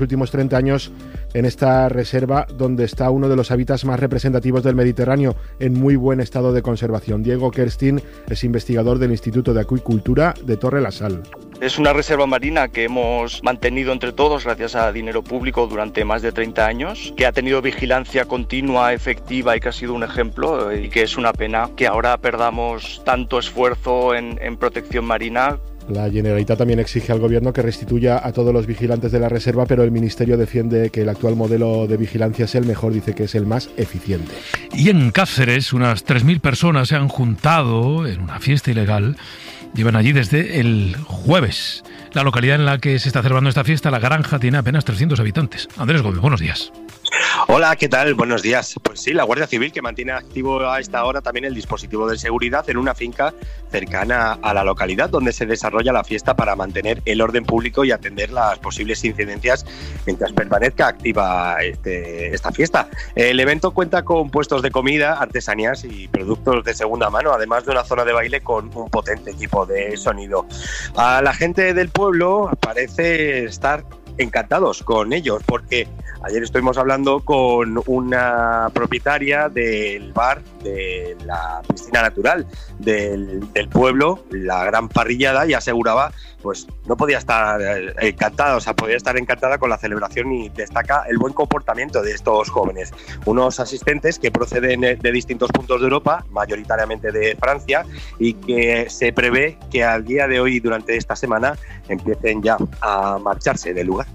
últimos 30 años en esta reserva, donde está uno de los hábitats más representativos del Mediterráneo en muy buen estado de conservación. Diego Kerstin es investigador del Instituto de Acuicultura de Torre la Sal. Es una reserva marina que hemos mantenido entre todos gracias a dinero público durante más de 30 años, que ha tenido vigilancia continua, efectiva y que ha sido un ejemplo, y que es una pena que ahora perdamos tanto esfuerzo en protección marina. La Generalitat también exige al gobierno que restituya a todos los vigilantes de la reserva, pero el ministerio defiende que el actual modelo de vigilancia es el mejor, dice que es el más eficiente. Y en Cáceres, unas 3.000 personas se han juntado en una fiesta ilegal. Llevan allí desde el jueves. La localidad en la que se está celebrando esta fiesta, La Granja, tiene apenas 300 habitantes. Andrés Gómez, buenos días. Hola, ¿qué tal? Buenos días. Pues sí, la Guardia Civil, que mantiene activo a esta hora también el dispositivo de seguridad en una finca cercana a la localidad donde se desarrolla la fiesta, para mantener el orden público y atender las posibles incidencias mientras permanezca activa esta fiesta. El evento cuenta con puestos de comida, artesanías y productos de segunda mano, además de una zona de baile con un potente equipo de sonido. A la gente del pueblo parece estar encantados con ellos, porque ayer estuvimos hablando con una propietaria del bar de la piscina natural del pueblo, la Gran Parrillada, y aseguraba, pues no podía estar encantada, podía estar encantada con la celebración, y destaca el buen comportamiento de estos jóvenes, unos asistentes que proceden de distintos puntos de Europa, mayoritariamente de Francia, y que se prevé que al día de hoy, durante esta semana, empiecen ya a marcharse del lugar.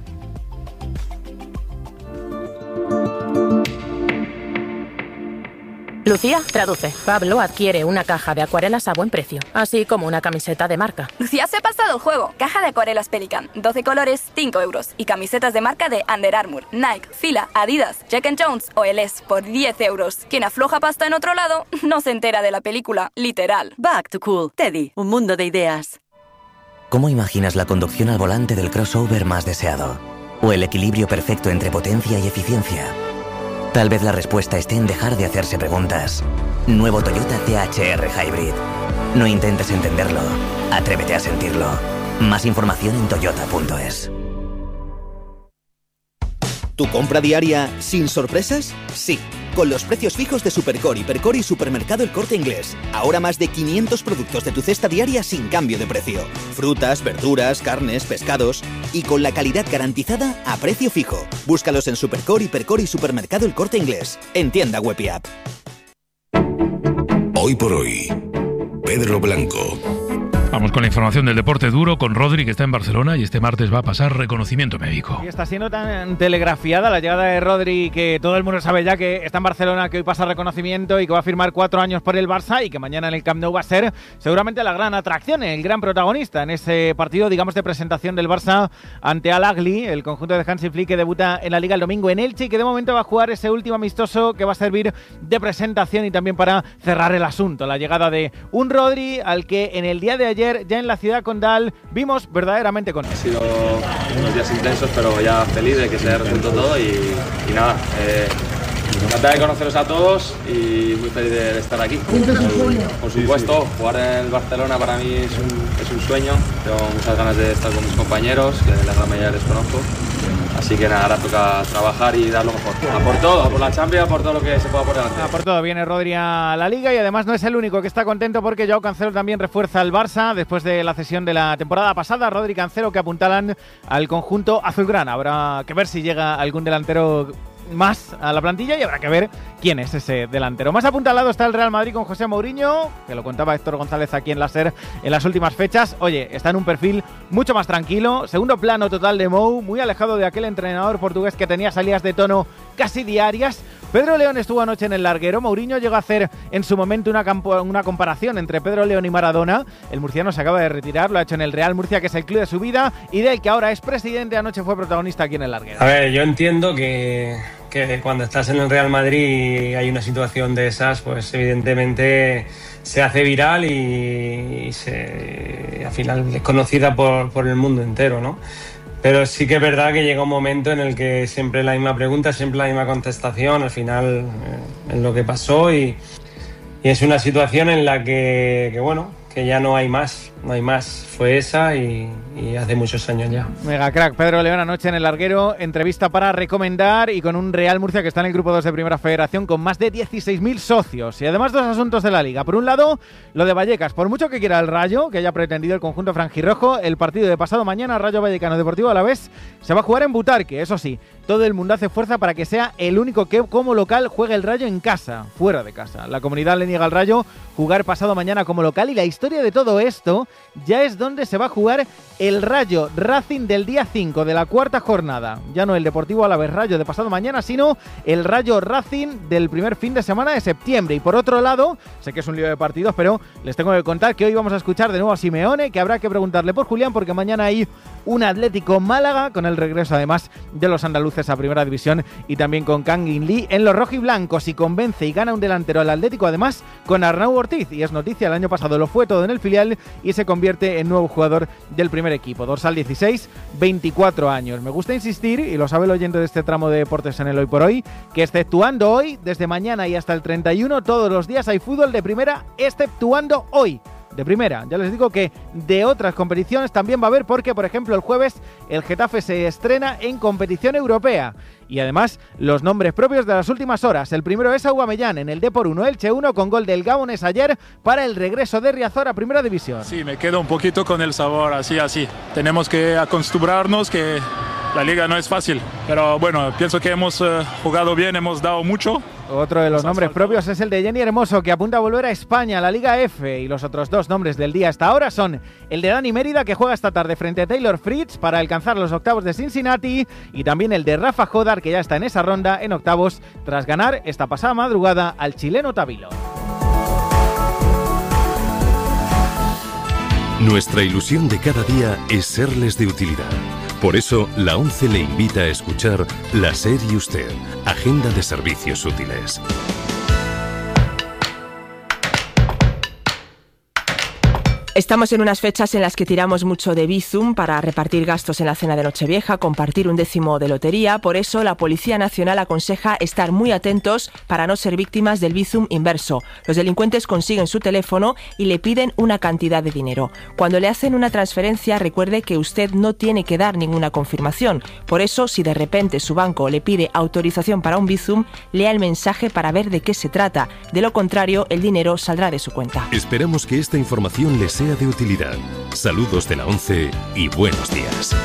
Lucía, traduce. Pablo adquiere una caja de acuarelas a buen precio, así como una camiseta de marca. Lucía se ha pasado el juego. Caja de acuarelas Pelican, 12 colores, 5 euros. Y camisetas de marca de Under Armour, Nike, Fila, Adidas, Jack & Jones o LS por 10 euros. Quien afloja pasta en otro lado no se entera de la película, literal. Back to Cool. Teddy, un mundo de ideas. ¿Cómo imaginas la conducción al volante del crossover más deseado? ¿O el equilibrio perfecto entre potencia y eficiencia? Tal vez la respuesta esté en dejar de hacerse preguntas. Nuevo Toyota CHR Hybrid. No intentes entenderlo, atrévete a sentirlo. Más información en toyota.es. ¿Tu compra diaria sin sorpresas? Sí, con los precios fijos de Supercore, Hipercore y Supermercado El Corte Inglés. Ahora más de 500 productos de tu cesta diaria sin cambio de precio. Frutas, verduras, carnes, pescados. Y con la calidad garantizada a precio fijo. Búscalos en Supercore, Hipercore y Supermercado El Corte Inglés. En tienda web y app. Hoy por hoy, Pedro Blanco. Vamos con la información del deporte duro, con Rodri, que está en Barcelona y este martes va a pasar reconocimiento médico. Y está siendo tan telegrafiada la llegada de Rodri que todo el mundo sabe ya que está en Barcelona, que hoy pasa reconocimiento y que va a firmar 4 años por el Barça, y que mañana en el Camp Nou va a ser seguramente la gran atracción, el gran protagonista en ese partido, digamos, de presentación del Barça ante Al Ahly, el conjunto de Hansi Flick, que debuta en la Liga el domingo en Elche y que de momento va a jugar ese último amistoso que va a servir de presentación y también para cerrar el asunto. La llegada de un Rodri al que en el día de ayer, ya en la ciudad condal, vimos verdaderamente con él. Han sido unos días intensos, pero ya feliz de que se haya resuelto todo y nada, encantado de conoceros a todos y muy feliz de estar aquí. Por supuesto, jugar en el Barcelona para mí es un sueño. Tengo muchas ganas de estar con mis compañeros, que la gran mayoría les conozco. Así que nada, ahora toca trabajar y dar lo mejor. A por todo, a por la Champions, a por todo lo que se pueda por delante. A por todo, viene Rodri a la Liga y además no es el único que está contento, porque Joao Cancelo también refuerza al Barça después de la cesión de la temporada pasada. Rodri, Cancelo, que apuntalan al conjunto azulgrana. Habrá que ver si llega algún delantero más a la plantilla y habrá que ver quién es ese delantero. Más apuntalado está el Real Madrid con José Mourinho, que lo contaba Héctor González aquí en la SER en las últimas fechas. Oye, está en un perfil mucho más tranquilo, segundo plano total de Mou, muy alejado de aquel entrenador portugués que tenía salidas de tono casi diarias. Pedro León estuvo anoche en el larguero. Mourinho llegó a hacer en su momento una comparación entre Pedro León y Maradona. El murciano se acaba de retirar, lo ha hecho en el Real Murcia, que es el club de su vida y del que ahora es presidente. Anoche fue protagonista aquí en el larguero. A ver, yo entiendo que cuando estás en el Real Madrid y hay una situación de esas, pues evidentemente se hace viral y al final es conocida por el mundo entero, ¿no? Pero sí que es verdad que llega un momento en el que siempre la misma pregunta, siempre la misma contestación, al final es lo que pasó y es una situación en la que bueno, que ya no hay más no hay más. Fue esa y hace muchos años ya. Mega crack. Pedro León anoche en El Larguero, entrevista para recomendar y con un Real Murcia que está en el grupo 2 de Primera Federación con más de 16.000 socios. Y además 2 asuntos de la Liga. Por un lado, lo de Vallecas. Por mucho que quiera el Rayo, que haya pretendido el conjunto franjirrojo, el partido de pasado mañana, Rayo Vallecano Deportivo Alavés, se va a jugar en Butarque. Eso sí, todo el mundo hace fuerza para que sea el único que como local juegue el Rayo en casa, fuera de casa. La comunidad le niega al Rayo jugar pasado mañana como local y la historia de todo esto ya es donde se va a jugar el Rayo Racing del día 5 de la cuarta jornada. Ya no el Deportivo Alavés Rayo de pasado mañana, sino el Rayo Racing del primer fin de semana de septiembre. Y por otro lado, sé que es un lío de partidos, pero les tengo que contar que hoy vamos a escuchar de nuevo a Simeone, que habrá que preguntarle por Julián, porque mañana hay un Atlético Málaga, con el regreso además de los andaluces a Primera División y también con Kangin Lee en los rojiblancos, y convence y gana un delantero al Atlético además con Arnau Ortiz, y es noticia, el año pasado lo fue todo en el filial y se convierte en nuevo jugador del primer equipo. Dorsal 16, 24 años. Me gusta insistir, y lo sabe el oyente de este tramo de deportes en el Hoy por Hoy, que exceptuando hoy, desde mañana y hasta el 31, todos los días hay fútbol de primera, exceptuando hoy. De primera, ya les digo que de otras competiciones también va a haber, porque por ejemplo el jueves el Getafe se estrena en competición europea. Y además los nombres propios de las últimas horas. El primero es Aubameyang en el Depor 1, Elche 1, con gol del Gabones ayer para el regreso de Riazor a Primera División. Sí, me quedo un poquito con el sabor así. Tenemos que acostumbrarnos que la liga no es fácil, pero bueno, pienso que hemos jugado bien, hemos dado mucho. Otro de los nombres propios es el de Jenny Hermoso, que apunta a volver a España, a la Liga F. Y los otros 2 nombres del día hasta ahora son el de Dani Mérida, que juega esta tarde frente a Taylor Fritz para alcanzar los octavos de Cincinnati, y también el de Rafa Jodar, que ya está en esa ronda en octavos tras ganar esta pasada madrugada al chileno Tavilo. Nuestra ilusión de cada día es serles de utilidad. Por eso, la ONCE le invita a escuchar La SER y Usted, Agenda de Servicios Útiles. Estamos en unas fechas en las que tiramos mucho de Bizum para repartir gastos en la cena de Nochevieja, compartir un décimo de lotería. Por eso, la Policía Nacional aconseja estar muy atentos para no ser víctimas del Bizum inverso. Los delincuentes consiguen su teléfono y le piden una cantidad de dinero. Cuando le hacen una transferencia, recuerde que usted no tiene que dar ninguna confirmación. Por eso, si de repente su banco le pide autorización para un Bizum, lea el mensaje para ver de qué se trata. De lo contrario, el dinero saldrá de su cuenta. Esperamos que esta información les sea de utilidad. Saludos de la ONCE y buenos días.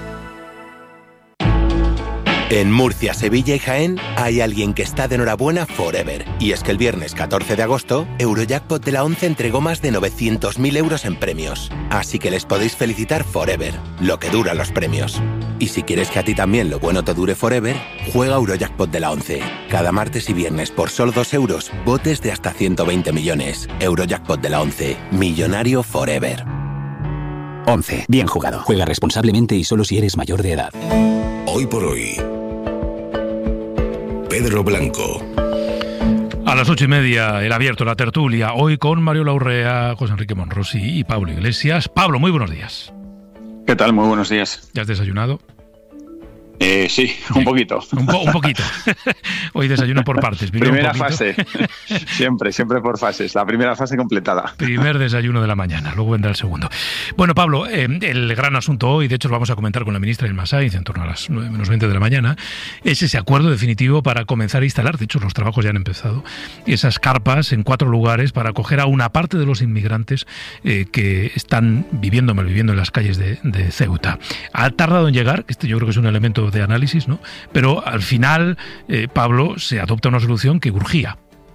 En Murcia, Sevilla y Jaén hay alguien que está de enhorabuena forever. Y es que el viernes 14 de agosto, Eurojackpot de la ONCE entregó más de 900.000 euros en premios. Así que les podéis felicitar forever, lo que duran los premios. Y si quieres que a ti también lo bueno te dure forever, juega Eurojackpot de la ONCE. Cada martes y viernes por solo 2 euros, botes de hasta 120 millones. Eurojackpot de la ONCE, millonario forever. 11. Bien jugado. Juega responsablemente y solo si eres mayor de edad. Hoy por hoy, Pedro Blanco. A las 8:30, el abierto, la tertulia, hoy con Mario Laurrea, José Enrique Monrosi y Pablo Iglesias. Pablo, muy buenos días. ¿Qué tal? Muy buenos días. ¿Ya has desayunado? Sí, un poquito. Un poquito. Hoy desayuno por partes. Primera fase. siempre por fases. La primera fase completada. Primer desayuno de la mañana, luego vendrá el segundo. Bueno, Pablo, el gran asunto hoy, de hecho lo vamos a comentar con la ministra Ilma Sainz en torno a las 9:20 de la mañana, es ese acuerdo definitivo para comenzar a instalar, de hecho los trabajos ya han empezado, esas carpas en 4 lugares para acoger a una parte de los inmigrantes que están malviviendo en las calles de Ceuta. Ha tardado en llegar, esto yo creo que es un elemento de análisis, ¿no? Pero al final, Pablo, se adopta una solución que urgía.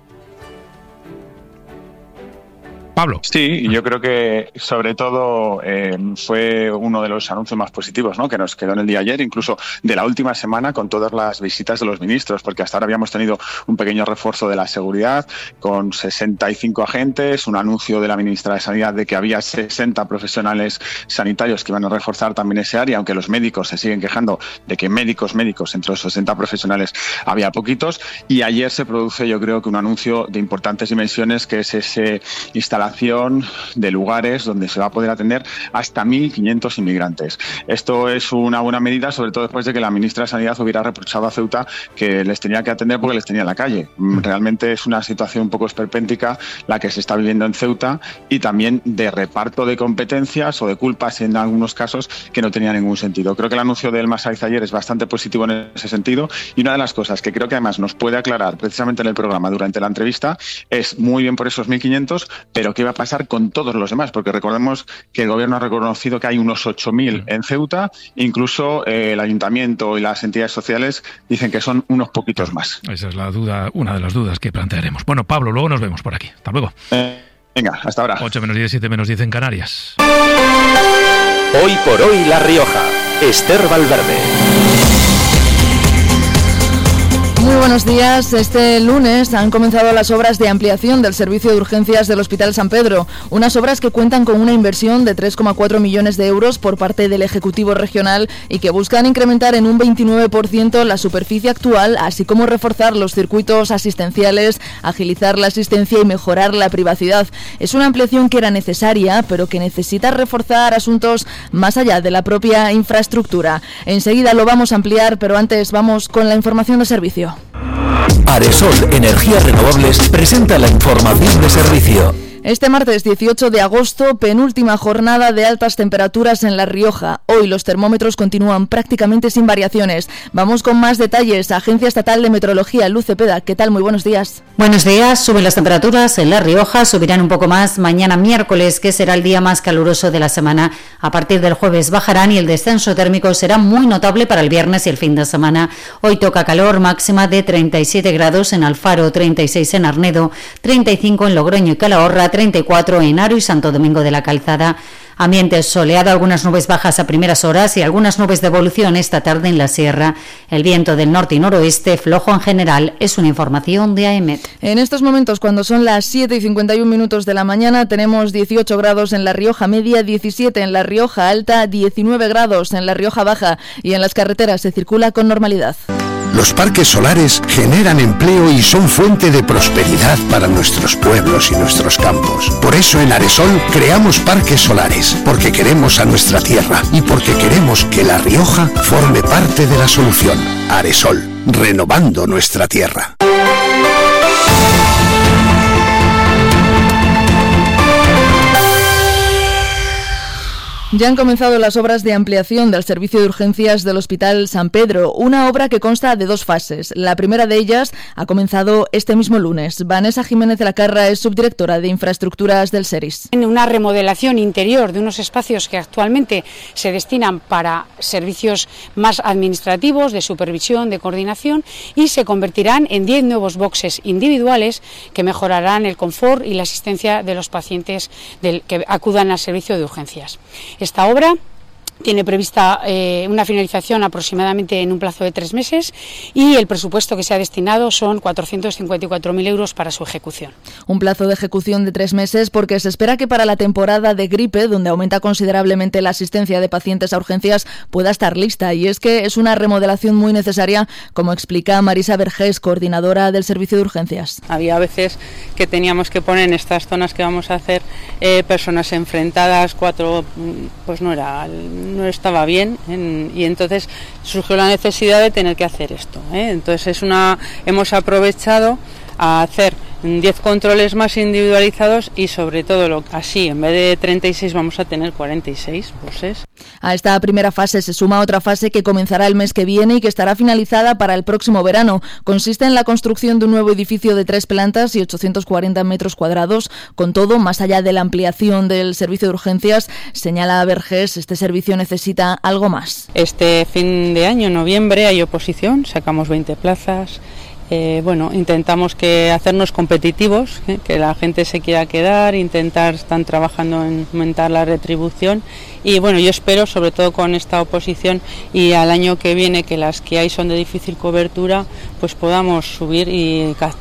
Pablo. Sí, yo creo que sobre todo fue uno de los anuncios más positivos, ¿no?, que nos quedó en el día ayer, incluso de la última semana, con todas las visitas de los ministros, porque hasta ahora habíamos tenido un pequeño refuerzo de la seguridad con 65 agentes, un anuncio de la ministra de Sanidad de que había 60 profesionales sanitarios que iban a reforzar también ese área, aunque los médicos se siguen quejando de que médicos, entre los 60 profesionales había poquitos, y ayer se produce, yo creo que un anuncio de importantes dimensiones, que es ese instalación instalación de lugares donde se va a poder atender hasta 1.500 inmigrantes. Esto es una buena medida, sobre todo después de que la ministra de Sanidad hubiera reprochado a Ceuta que les tenía que atender porque les tenía en la calle. Realmente es una situación un poco esperpéntica la que se está viviendo en Ceuta, y también de reparto de competencias o de culpas en algunos casos que no tenía ningún sentido. Creo que el anuncio de Elma Saiz ayer es bastante positivo en ese sentido, y una de las cosas que creo que además nos puede aclarar precisamente en el programa durante la entrevista es muy bien por esos 1.500, pero ¿qué va a pasar con todos los demás? Porque recordemos que el gobierno ha reconocido que hay unos 8.000 en Ceuta, incluso el ayuntamiento y las entidades sociales dicen que son unos poquitos más. Esa es la duda, una de las dudas que plantearemos. Bueno, Pablo, luego nos vemos por aquí. Hasta luego. Venga, hasta ahora. 8 menos 10, 7 menos 10 en Canarias. Hoy por hoy La Rioja. Esther Valverde. Muy buenos días. Este lunes han comenzado las obras de ampliación del servicio de urgencias del Hospital San Pedro. Unas obras que cuentan con una inversión de 3,4 millones de euros por parte del Ejecutivo Regional y que buscan incrementar en un 29% la superficie actual, así como reforzar los circuitos asistenciales, agilizar la asistencia y mejorar la privacidad. Es una ampliación que era necesaria, pero que necesita reforzar asuntos más allá de la propia infraestructura. Enseguida lo vamos a ampliar, pero antes vamos con la información de servicio. Aresol Energías Renovables presenta la información de servicio. Este martes 18 de agosto, penúltima jornada de altas temperaturas en La Rioja. Hoy los termómetros continúan prácticamente sin variaciones. Vamos con más detalles. Agencia Estatal de Meteorología, Luz Cepeda. ¿Qué tal? Muy buenos días. Buenos días. Suben las temperaturas en La Rioja, subirán un poco más mañana miércoles, que será el día más caluroso de la semana. A partir del jueves bajarán y el descenso térmico será muy notable para el viernes y el fin de semana. Hoy toca calor, máxima de 37 grados en Alfaro, 36 en Arnedo, 35 en Logroño y Calahorra, 34 en Haro y Santo Domingo de la Calzada. Ambiente soleado, algunas nubes bajas a primeras horas y algunas nubes de evolución esta tarde en la sierra. El viento del norte y noroeste, flojo en general, es una información de AEMET. En estos momentos, cuando son las 7:51 de la mañana, tenemos 18 grados en La Rioja Media, 17 en La Rioja Alta, 19 grados en La Rioja Baja, y en las carreteras se circula con normalidad. Los parques solares generan empleo y son fuente de prosperidad para nuestros pueblos y nuestros campos. Por eso en Aresol creamos parques solares, porque queremos a nuestra tierra y porque queremos que La Rioja forme parte de la solución. Aresol, renovando nuestra tierra. Ya han comenzado las obras de ampliación del servicio de urgencias del Hospital San Pedro, una obra que consta de dos fases. La primera de ellas ha comenzado este mismo lunes. Vanessa Jiménez de la Carra es subdirectora de infraestructuras del SERIS. En una remodelación interior de unos espacios que actualmente se destinan para servicios más administrativos, de supervisión, de coordinación, y se convertirán en 10 nuevos boxes individuales que mejorarán el confort y la asistencia de los pacientes que acudan al servicio de urgencias. Esta obra tiene prevista una finalización aproximadamente en un plazo de 3 meses y el presupuesto que se ha destinado son 454.000 euros para su ejecución. Un plazo de ejecución de 3 meses porque se espera que para la temporada de gripe, donde aumenta considerablemente la asistencia de pacientes a urgencias, pueda estar lista. Y es que es una remodelación muy necesaria, como explica Marisa Vergés, coordinadora del servicio de urgencias. Había veces que teníamos que poner en estas zonas que vamos a hacer personas enfrentadas, 4, pues no estaba bien, y entonces surgió la necesidad de tener que hacer esto, Entonces hemos aprovechado a hacer 10 controles más individualizados y sobre todo así, en vez de 36 vamos a tener 46 buses. A esta primera fase se suma otra fase que comenzará el mes que viene y que estará finalizada para el próximo verano. Consiste en la construcción de un nuevo edificio de 3 plantas y 840 metros cuadrados. Con todo, más allá de la ampliación del servicio de urgencias, señala Vergés, este servicio necesita algo más. Este fin de año, en noviembre, hay oposición, sacamos 20 plazas. Intentamos hacernos competitivos, que la gente se quiera quedar, están trabajando en aumentar la retribución y yo espero, sobre todo con esta oposición y al año que viene, que las que hay son de difícil cobertura, pues podamos subir y captar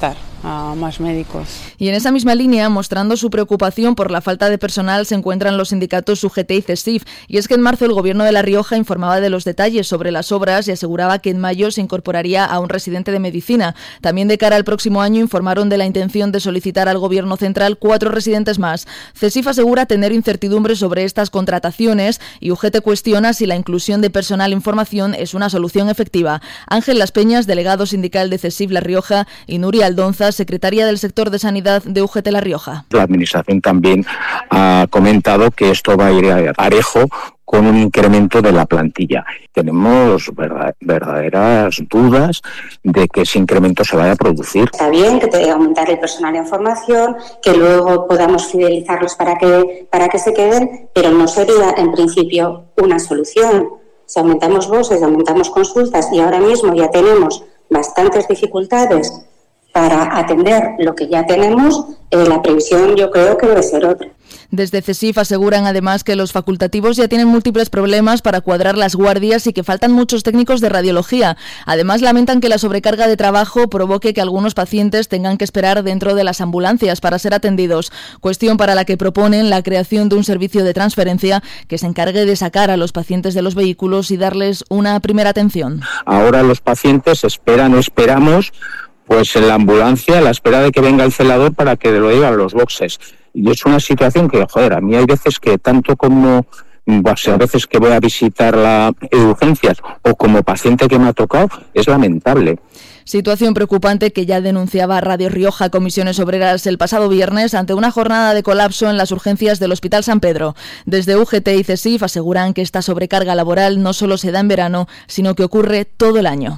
a más médicos. Y en esa misma línea, mostrando su preocupación por la falta de personal, se encuentran los sindicatos UGT y CESIF. Y es que en marzo el Gobierno de La Rioja informaba de los detalles sobre las obras y aseguraba que en mayo se incorporaría a un residente de medicina. También de cara al próximo año informaron de la intención de solicitar al Gobierno central 4 residentes más. CESIF asegura tener incertidumbre sobre estas contrataciones y UGT cuestiona si la inclusión de personal en formación es una solución efectiva. Ángel Las Peñas, delegado sindical de CESIF La Rioja, y Nuria Aldonza, secretaria del sector de sanidad de UGT La Rioja. La Administración también ha comentado que esto va a ir parejo con un incremento de la plantilla. Tenemos verdaderas dudas de que ese incremento se vaya a producir. Está bien que te aumentar el personal en formación, que luego podamos fidelizarlos para que se queden, pero no sería en principio una solución. Si aumentamos voces, aumentamos consultas y ahora mismo ya tenemos bastantes dificultades para atender lo que ya tenemos, la previsión yo creo que debe ser otra. Desde CESIF aseguran además que los facultativos ya tienen múltiples problemas para cuadrar las guardias y que faltan muchos técnicos de radiología. Además, lamentan que la sobrecarga de trabajo provoque que algunos pacientes tengan que esperar dentro de las ambulancias para ser atendidos, cuestión para la que proponen la creación de un servicio de transferencia que se encargue de sacar a los pacientes de los vehículos y darles una primera atención. Ahora los pacientes esperamos pues en la ambulancia a la espera de que venga el celador para que lo lleve a los boxes. Y es una situación que, a mí hay veces que tanto como, a veces que voy a visitar las urgencias o como paciente que me ha tocado, es lamentable. Situación preocupante que ya denunciaba Radio Rioja Comisiones Obreras el pasado viernes ante una jornada de colapso en las urgencias del Hospital San Pedro. Desde UGT y CESIF aseguran que esta sobrecarga laboral no solo se da en verano, sino que ocurre todo el año.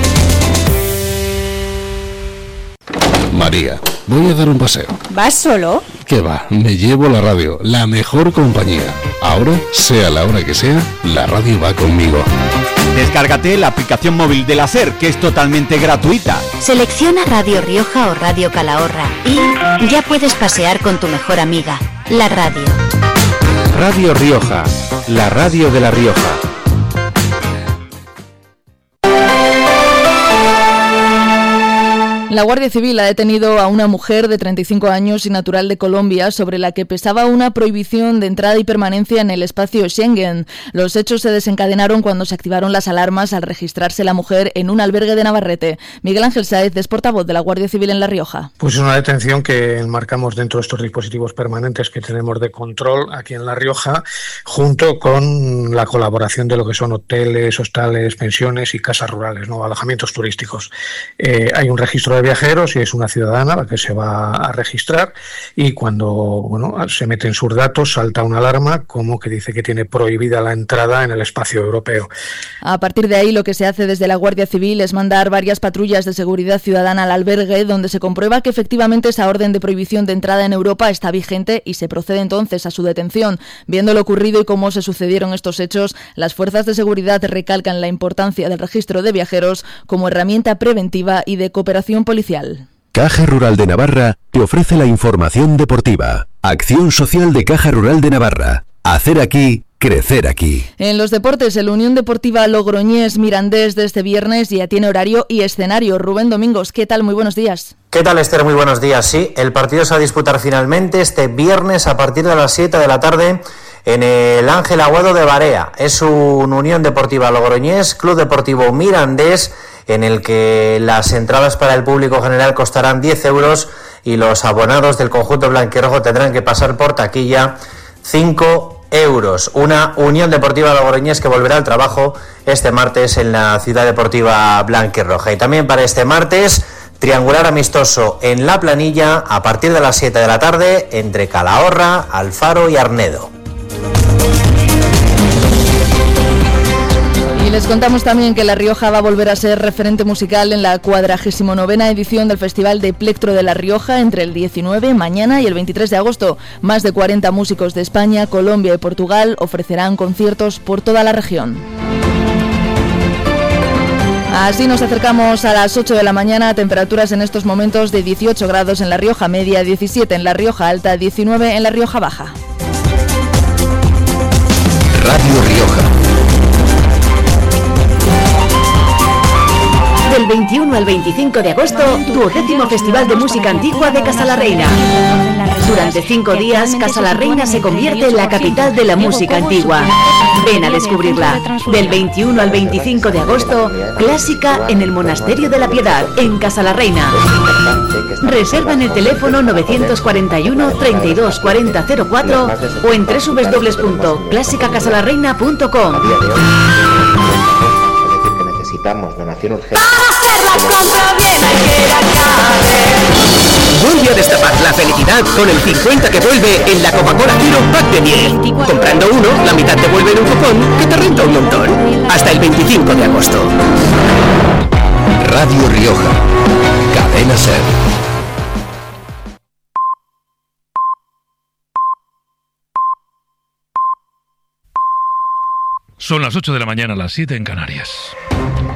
María, voy a dar un paseo. ¿Vas solo? ¿Qué va? Me llevo la radio, la mejor compañía. Ahora, sea la hora que sea, la radio va conmigo. Descárgate la aplicación móvil de la SER, que es totalmente gratuita. Selecciona Radio Rioja o Radio Calahorra y ya puedes pasear con tu mejor amiga, la radio. Radio Rioja, la radio de La Rioja. La Guardia Civil ha detenido a una mujer de 35 años y natural de Colombia sobre la que pesaba una prohibición de entrada y permanencia en el espacio Schengen. Los hechos se desencadenaron cuando se activaron las alarmas al registrarse la mujer en un albergue de Navarrete. Miguel Ángel Sáez es portavoz de la Guardia Civil en La Rioja. Pues es una detención que enmarcamos dentro de estos dispositivos permanentes que tenemos de control aquí en La Rioja, junto con la colaboración de lo que son hoteles, hostales, pensiones y casas rurales, ¿no? Alojamientos turísticos. Hay un registro de viajeros y es una ciudadana la que se va a registrar y cuando se meten sus datos salta una alarma como que dice que tiene prohibida la entrada en el espacio europeo. A partir de ahí lo que se hace desde la Guardia Civil es mandar varias patrullas de seguridad ciudadana al albergue donde se comprueba que efectivamente esa orden de prohibición de entrada en Europa está vigente y se procede entonces a su detención. Viendo lo ocurrido y cómo se sucedieron estos hechos, las fuerzas de seguridad recalcan la importancia del registro de viajeros como herramienta preventiva y de cooperación policial. Caja Rural de Navarra te ofrece la información deportiva. Acción social de Caja Rural de Navarra. Hacer aquí, crecer aquí. En los deportes, el Unión Deportiva Logroñés Mirandés de este viernes ya tiene horario y escenario. Rubén Domingos, ¿qué tal? Muy buenos días. ¿Qué tal, Esther? Muy buenos días. Sí, el partido se va a disputar finalmente este viernes a partir de las 7 de la tarde en el Ángel Aguado de Barea. Es un Unión Deportiva Logroñés, Club Deportivo Mirandés, en el que las entradas para el público general costarán 10 euros y los abonados del conjunto blanquirrojo tendrán que pasar por taquilla 5 euros. Una Unión Deportiva Logroñés que volverá al trabajo este martes en la Ciudad Deportiva Blanquirroja. Y también para este martes, triangular amistoso en La Planilla a partir de las 7 de la tarde entre Calahorra, Alfaro y Arnedo. Y les contamos también que La Rioja va a volver a ser referente musical en la 49ª edición del Festival de Plectro de La Rioja entre el 19, mañana, y el 23 de agosto. Más de 40 músicos de España, Colombia y Portugal ofrecerán conciertos por toda la región. Así nos acercamos a las 8 de la mañana, temperaturas en estos momentos de 18 grados en La Rioja Media, 17 en La Rioja Alta, 19 en La Rioja Baja. Radio Rioja. Del 21 al 25 de agosto, tu 10º Festival de Música Antigua de Casa la Reina. Durante 5 días, Casa la Reina se convierte en la capital de la música antigua. Ven a descubrirla. Del 21 al 25 de agosto, clásica en el Monasterio de la Piedad, en Casa la Reina. Reserva en el teléfono 941 32 40 04 o en www.clásicacasalarreina.com. Necesitamos donación urgente. Para hacer las compras bien hay que ir a Vuelve a destapar la felicidad con el 50 que vuelve en la Coca-Cola Zero Pack de miel. Comprando uno, la mitad te vuelve en un cupón que te renta un montón. Hasta el 25 de agosto. Radio Rioja. Cadena SER. Son las 8 de la mañana, las 7 en Canarias.